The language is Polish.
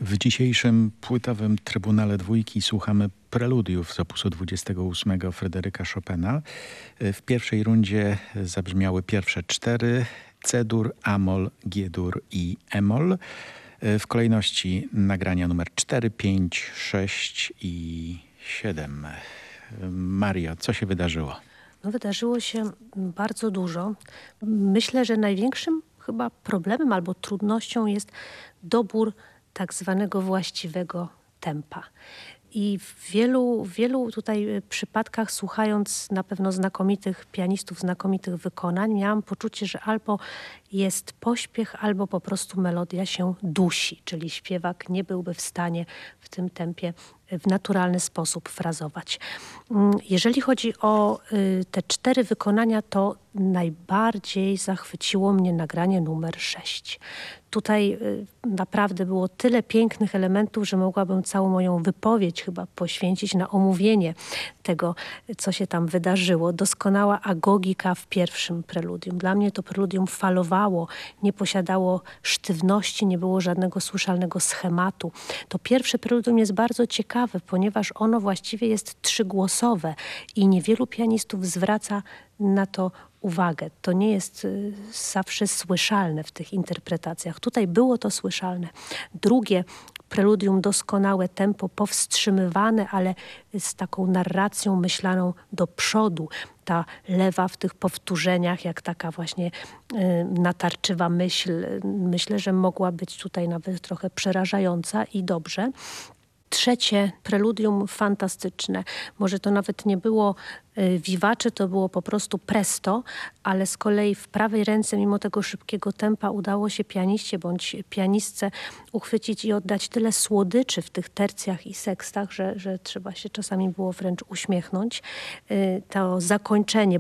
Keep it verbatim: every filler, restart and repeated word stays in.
W dzisiejszym płytowym Trybunale Dwójki słuchamy preludiów z opusu dwudziestego ósmego Fryderyka Chopina. W pierwszej rundzie zabrzmiały pierwsze cztery: C-dur, A-moll, G-dur i E-moll. W kolejności nagrania numer cztery, pięć, sześć i siedem. Mario, co się wydarzyło? No, wydarzyło się bardzo dużo. Myślę, że największym chyba problemem albo trudnością jest dobór tak zwanego właściwego tempa. I w wielu, wielu tutaj przypadkach, słuchając na pewno znakomitych pianistów, znakomitych wykonań, miałam poczucie, że albo jest pośpiech, albo po prostu melodia się dusi, czyli śpiewak nie byłby w stanie w tym tempie w naturalny sposób frazować. Jeżeli chodzi o y, te cztery wykonania, to najbardziej zachwyciło mnie nagranie numer sześć. Tutaj y, naprawdę było tyle pięknych elementów, że mogłabym całą moją wypowiedź chyba poświęcić na omówienie tego, co się tam wydarzyło. Doskonała agogika w pierwszym preludium. Dla mnie to preludium falowało, nie posiadało sztywności, nie było żadnego słyszalnego schematu. To pierwsze preludium jest bardzo ciekawe, ponieważ ono właściwie jest trzygłosowe i niewielu pianistów zwraca na to uwagę. To nie jest y, zawsze słyszalne w tych interpretacjach. Tutaj było to słyszalne. Drugie preludium, doskonałe tempo, powstrzymywane, ale z taką narracją myślaną do przodu. Ta lewa w tych powtórzeniach, jak taka właśnie y, natarczywa myśl. Myślę, że mogła być tutaj nawet trochę przerażająca i dobrze. Trzecie preludium fantastyczne. Może to nawet nie było y, vivace, to było po prostu presto, ale z kolei w prawej ręce, mimo tego szybkiego tempa, udało się pianiście bądź pianistce uchwycić i oddać tyle słodyczy w tych tercjach i sekstach, że, że trzeba się czasami było wręcz uśmiechnąć. Y, to zakończenie